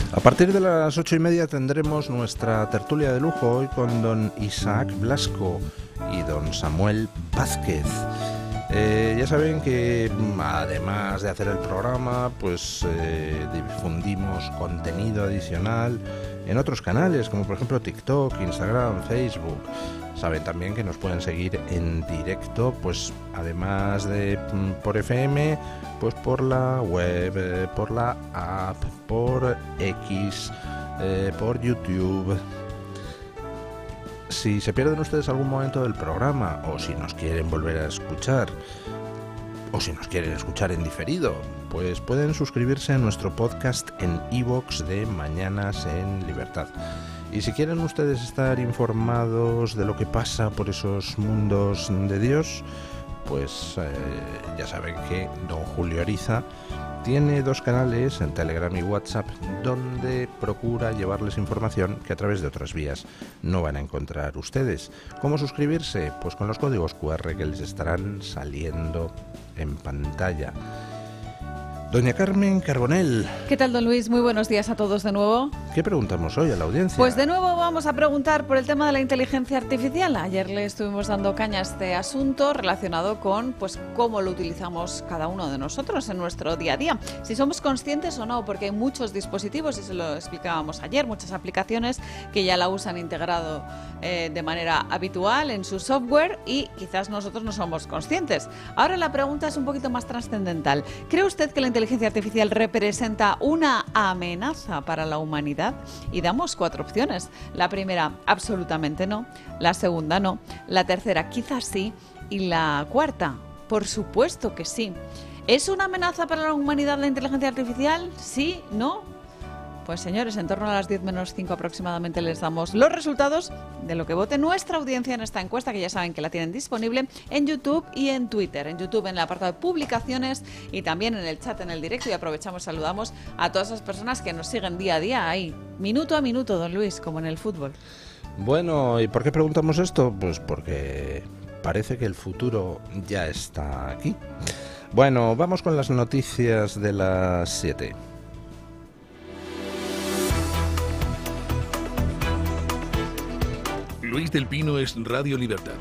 A partir de las 8:30 tendremos nuestra tertulia de lujo, hoy con don Isaac Blasco y don Samuel Vázquez. Ya saben que además de hacer el programa, pues difundimos contenido adicional en otros canales, como por ejemplo TikTok, Instagram, Facebook. Saben también que nos pueden seguir en directo, pues además de por FM, pues por la web, por la app, por X, por YouTube. Si se pierden ustedes algún momento del programa, o si nos quieren volver a escuchar, o si nos quieren escuchar en diferido, pues pueden suscribirse a nuestro podcast en iVoox de Mañanas en Libertad. Y si quieren ustedes estar informados de lo que pasa por esos mundos de Dios, pues ya saben que don Julio Ariza tiene dos canales en Telegram y WhatsApp donde procura llevarles información que a través de otras vías no van a encontrar ustedes. ¿Cómo suscribirse? Pues con los códigos QR que les estarán saliendo en pantalla. Doña Carmen Carbonell. ¿Qué tal, don Luis? Muy buenos días a todos de nuevo. ¿Qué preguntamos hoy a la audiencia? Pues de nuevo vamos a preguntar por el tema de la inteligencia artificial. Ayer le estuvimos dando caña a este asunto relacionado con pues cómo lo utilizamos cada uno de nosotros en nuestro día a día. Si somos conscientes o no, porque hay muchos dispositivos, y se lo explicábamos ayer, muchas aplicaciones que ya la usan integrado de manera habitual en su software y quizás nosotros no somos conscientes. Ahora la pregunta es un poquito más trascendental. ¿Cree usted que la inteligencia artificial representa una amenaza para la humanidad? Y damos 4 opciones. La primera, absolutamente no. La segunda, no. La tercera, quizás sí. Y la cuarta, por supuesto que sí. ¿Es una amenaza para la humanidad la inteligencia artificial? ¿Sí? ¿No? Pues señores, en torno a las 10 menos 5 aproximadamente les damos los resultados de lo que vote nuestra audiencia en esta encuesta, que ya saben que la tienen disponible en YouTube y en Twitter. En YouTube en el apartado de publicaciones y también en el chat en el directo. Y aprovechamos, saludamos a todas esas personas que nos siguen día a día ahí, minuto a minuto, don Luis, como en el fútbol. Bueno, ¿y por qué preguntamos esto? Pues porque parece que el futuro ya está aquí. Bueno, vamos con las noticias de las 7. Luis del Pino es Radio Libertad.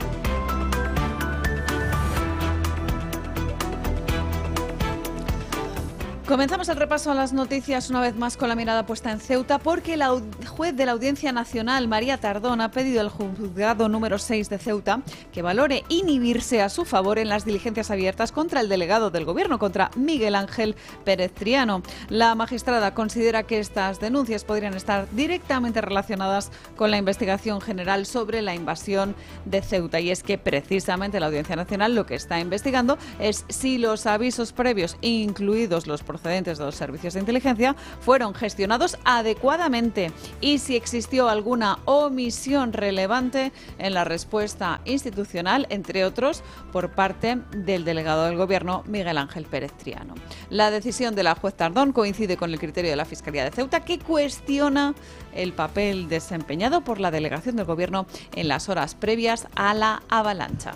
Comenzamos el repaso a las noticias una vez más con la mirada puesta en Ceuta, porque la juez de la Audiencia Nacional, María Tardón, ha pedido al juzgado número 6 de Ceuta que valore inhibirse a su favor en las diligencias abiertas contra el delegado del Gobierno, contra Miguel Ángel Pérez Triano. La magistrada considera que estas denuncias podrían estar directamente relacionadas con la investigación general sobre la invasión de Ceuta. Y es que precisamente la Audiencia Nacional lo que está investigando es si los avisos previos, incluidos los procedentes de los servicios de inteligencia, fueron gestionados adecuadamente y si existió alguna omisión relevante en la respuesta institucional, entre otros, por parte del delegado del Gobierno, Miguel Ángel Pérez Triano. La decisión de la juez Tardón coincide con el criterio de la Fiscalía de Ceuta, que cuestiona el papel desempeñado por la delegación del Gobierno en las horas previas a la avalancha.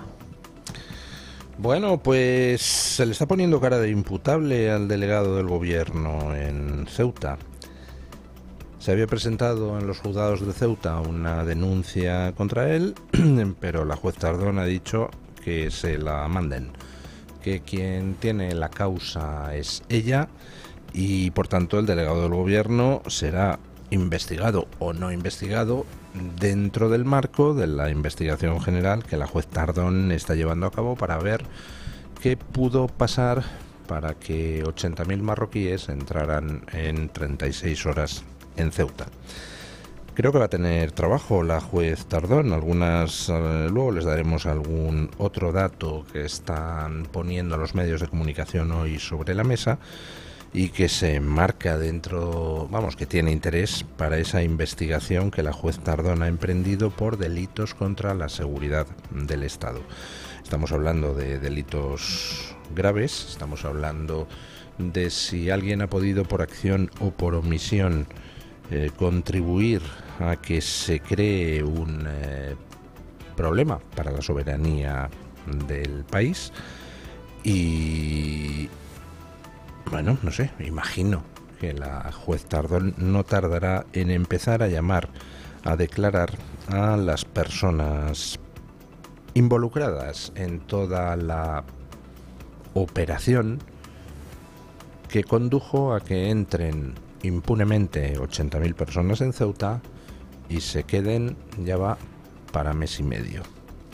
Bueno, pues se le está poniendo cara de imputable al delegado del Gobierno en Ceuta. Se había presentado en los juzgados de Ceuta una denuncia contra él, pero la juez Tardón ha dicho que se la manden, que quien tiene la causa es ella y por tanto el delegado del Gobierno será investigado o no investigado dentro del marco de la investigación general que la juez Tardón está llevando a cabo para ver qué pudo pasar para que 80.000 marroquíes entraran en 36 horas en Ceuta. Creo que va a tener trabajo la juez Tardón. Luego les daremos algún otro dato que están poniendo los medios de comunicación hoy sobre la mesa y que se marca dentro, que tiene interés para esa investigación que la juez Tardón ha emprendido por delitos contra la seguridad del Estado. Estamos hablando de delitos graves, estamos hablando de si alguien ha podido por acción o por omisión contribuir a que se cree un problema para la soberanía del país y, no sé, imagino que la juez Tardón no tardará en empezar a llamar a declarar a las personas involucradas en toda la operación que condujo a que entren impunemente 80.000 personas en Ceuta y se queden, ya va, para mes y medio.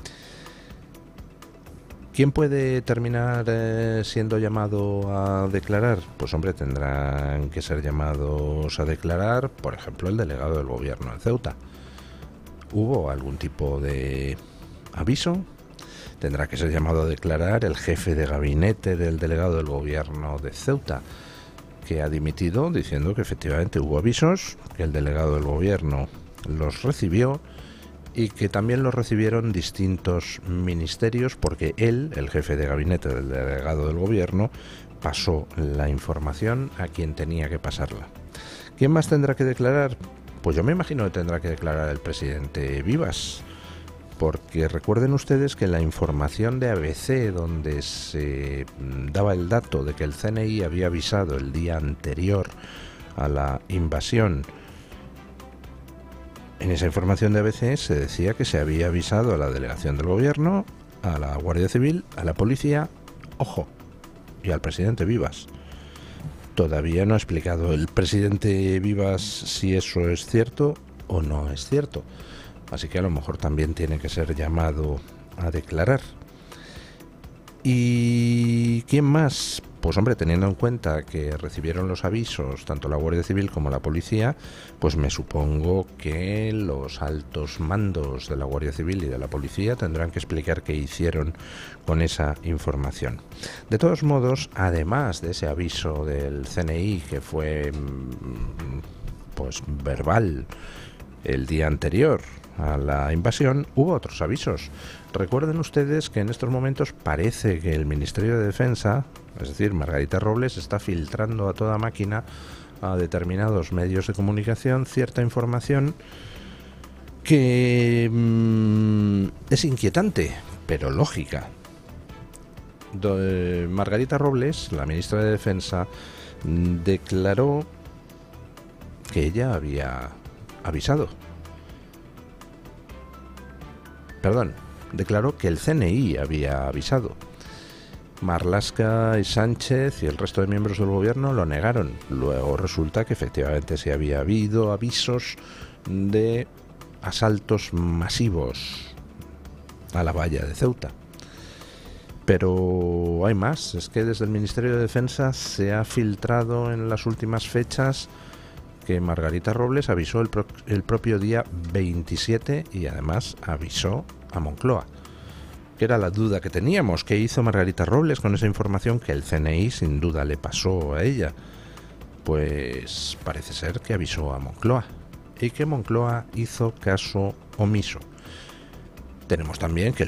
¿Quién puede terminar siendo llamado a declarar? Pues hombre, tendrán que ser llamados a declarar, por ejemplo, el delegado del gobierno en Ceuta. ¿Hubo algún tipo de aviso? Tendrá que ser llamado a declarar el jefe de gabinete del delegado del gobierno de Ceuta, que ha dimitido diciendo que efectivamente hubo avisos, que el delegado del gobierno los recibió y que también los recibieron distintos ministerios, porque él, el jefe de gabinete del delegado del gobierno, pasó la información a quien tenía que pasarla. ¿Quién más tendrá que declarar? Pues yo me imagino que tendrá que declarar el presidente Vivas, porque recuerden ustedes que la información de ABC, donde se daba el dato de que el CNI había avisado el día anterior a la invasión, en esa información de ABC se decía que se había avisado a la delegación del gobierno, a la Guardia Civil, a la policía, ojo, y al presidente Vivas. Todavía no ha explicado el presidente Vivas si eso es cierto o no es cierto. Así que a lo mejor también tiene que ser llamado a declarar. ¿Y quién más? Pues hombre, teniendo en cuenta que recibieron los avisos tanto la Guardia Civil como la policía, pues me supongo que los altos mandos de la Guardia Civil y de la policía tendrán que explicar qué hicieron con esa información. De todos modos, además de ese aviso del CNI que fue pues verbal el día anterior a la invasión, hubo otros avisos. Recuerden ustedes que en estos momentos parece que el Ministerio de Defensa, es decir, Margarita Robles, está filtrando a toda máquina a determinados medios de comunicación cierta información que es inquietante, pero lógica. Margarita Robles, la ministra de Defensa, declaró que ella había avisado. Perdón, declaró que el CNI había avisado. Marlaska y Sánchez y el resto de miembros del gobierno lo negaron. Luego resulta que efectivamente sí había habido avisos de asaltos masivos a la valla de Ceuta. Pero hay más, es que desde el Ministerio de Defensa se ha filtrado en las últimas fechas que Margarita Robles avisó el propio día 27 y además avisó a Moncloa, que era la duda que teníamos. ¿Qué hizo Margarita Robles con esa información que el CNI sin duda le pasó a ella? Pues parece ser que avisó a Moncloa y que Moncloa hizo caso omiso. Tenemos también que